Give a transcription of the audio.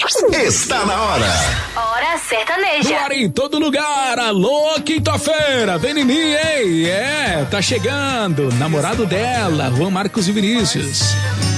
Está na hora. Hora sertaneja. No ar em todo lugar. Alô, quinta-feira. Vem em mim, hein? Tá chegando. Namorado dela, Juan Marcos e Vinícius.